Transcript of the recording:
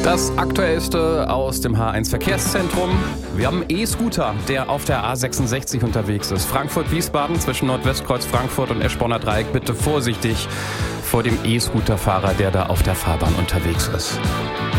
Das Aktuellste aus dem H1 Verkehrszentrum. Wir haben einen E-Scooter, der auf der A66 unterwegs ist. Frankfurt-Wiesbaden zwischen Nordwestkreuz Frankfurt und Eschborner Dreieck. Bitte vorsichtig vor dem E-Scooter-Fahrer, der da auf der Fahrbahn unterwegs ist.